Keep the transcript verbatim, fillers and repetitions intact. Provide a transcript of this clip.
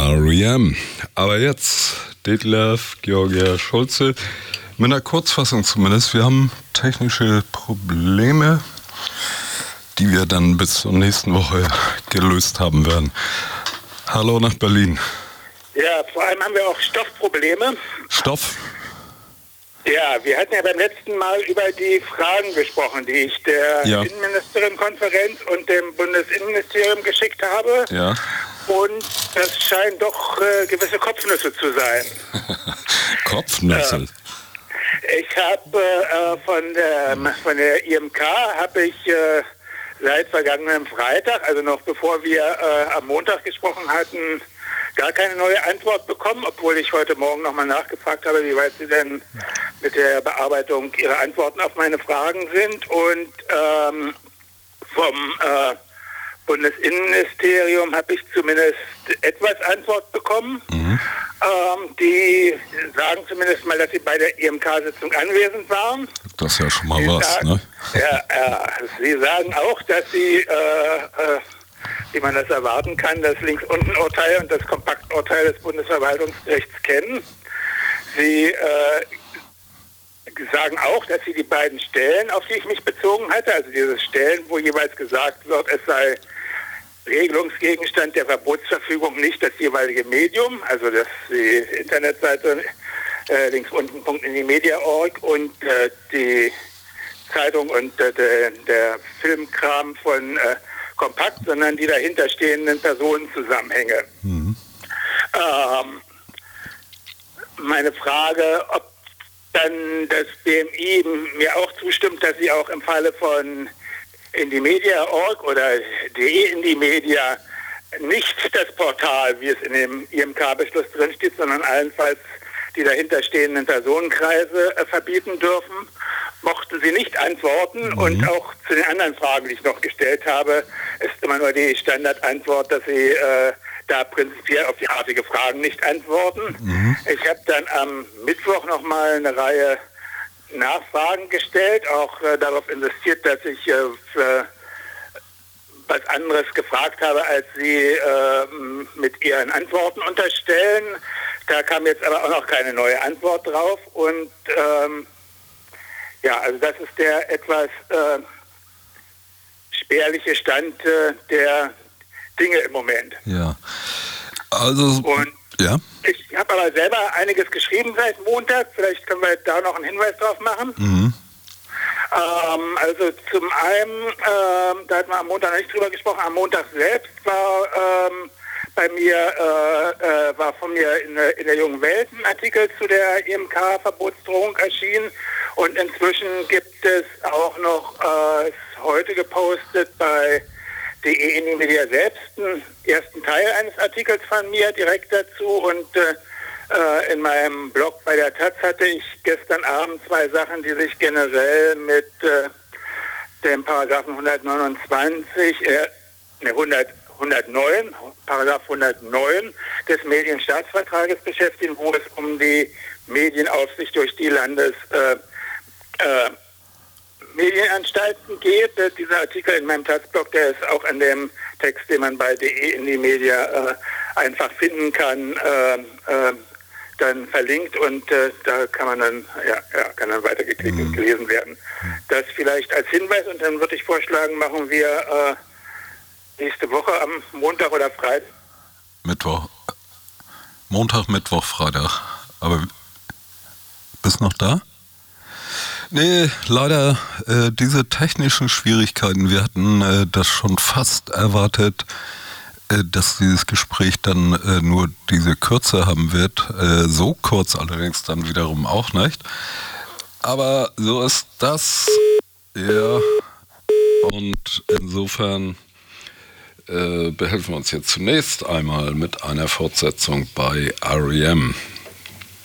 R E M. Aber jetzt Detlef, Georgia, Schulze. Mit einer Kurzfassung zumindest. Wir haben technische Probleme, die wir dann bis zur nächsten Woche gelöst haben werden. Hallo nach Berlin. Ja, vor allem haben wir auch Stoffprobleme. Stoff? Ja, wir hatten ja beim letzten Mal über die Fragen gesprochen, die ich der ja. Innenministerinnenkonferenz und dem Bundesinnenministerium geschickt habe. Ja. Und das scheinen doch äh, gewisse Kopfnüsse zu sein. Kopfnüsse? Äh, ich habe äh, von, der, von der I M K habe ich äh, seit vergangenem Freitag, also noch bevor wir äh, am Montag gesprochen hatten, gar keine neue Antwort bekommen, obwohl ich heute Morgen nochmal nachgefragt habe, wie weit sie denn mit der Bearbeitung ihrer Antworten auf meine Fragen sind. Und ähm, vom äh, Bundesinnenministerium habe ich zumindest etwas Antwort bekommen. Mhm. Ähm, die sagen zumindest mal, dass sie bei der I M K-Sitzung anwesend waren. Das ist ja schon mal sie was, sagen, ne? Ja, ja, sie sagen auch, dass sie... Äh, äh, wie man das erwarten kann, das Links-Unten-Urteil und das Kompakturteil des Bundesverwaltungsgerichts kennen. Sie äh, sagen auch, dass sie die beiden Stellen, auf die ich mich bezogen hatte, also diese Stellen, wo jeweils gesagt wird, es sei Regelungsgegenstand der Verbotsverfügung nicht das jeweilige Medium, also das die Internetseite äh, links-unten punkt indimedia punkt org und äh, die Zeitung und äh, der, der Filmkram von äh, Kompakt, sondern die dahinterstehenden Personenzusammenhänge. Mhm. Ähm, meine Frage, ob dann das B M I mir auch zustimmt, dass sie auch im Falle von Indymedia punkt org oder de Indymedia nicht das Portal, wie es in dem I M K-Beschluss drinsteht, sondern allenfalls die dahinterstehenden Personenkreise äh, verbieten dürfen, mochten sie nicht antworten. Mhm. Und auch zu den anderen Fragen, die ich noch gestellt habe, ist immer nur die Standardantwort, dass sie äh, da prinzipiell auf die artige Fragen nicht antworten. Mhm. Ich habe dann am Mittwoch nochmal eine Reihe Nachfragen gestellt, auch äh, darauf insistiert, dass ich äh, für was anderes gefragt habe, als sie äh, mit ihren Antworten unterstellen. Da kam jetzt aber auch noch keine neue Antwort drauf. Und ähm, ja, also das ist der etwas äh, spärliche Stand äh, der Dinge im Moment. Ja, also... Und ja. Ich habe aber selber einiges geschrieben seit Montag. Vielleicht können wir da noch einen Hinweis drauf machen. Mhm. Ähm, also zum einen, ähm, da hatten wir am Montag noch nicht drüber gesprochen, am Montag selbst war ähm, bei mir, äh, äh, war von mir in, in der Jungen Welt ein Artikel zu der I M K-Verbotsdrohung erschienen. Und inzwischen gibt es auch noch äh, heute gepostet bei de Indymedia selbst einen ersten Teil eines Artikels von mir direkt dazu. Und äh, in meinem Blog bei der Taz hatte ich gestern Abend zwei Sachen, die sich generell mit äh, dem Paragraphen hundertneunundzwanzig, äh, ne, hundert, hundertneun, Paragraph hundertneun des Medienstaatsvertrages beschäftigen, wo es um die Medienaufsicht durch die Landes... Äh, äh, Medienanstalten geht. Dieser Artikel in meinem Taz-Blog, der ist auch in dem Text, den man bei de Indymedia äh, einfach finden kann, äh, äh, dann verlinkt und äh, da kann man dann, ja, ja kann dann weitergeklickt mhm. und gelesen werden. Das vielleicht als Hinweis und dann würde ich vorschlagen, machen wir äh, nächste Woche am Montag oder Freitag. Mittwoch. Montag, Mittwoch, Freitag. Aber bist noch da? Nee, leider äh, diese technischen Schwierigkeiten, wir hatten äh, das schon fast erwartet, äh, dass dieses Gespräch dann äh, nur diese Kürze haben wird, äh, so kurz allerdings dann wiederum auch nicht. Aber so ist das, ja, und insofern äh, behelfen wir uns jetzt zunächst einmal mit einer Fortsetzung bei R E M.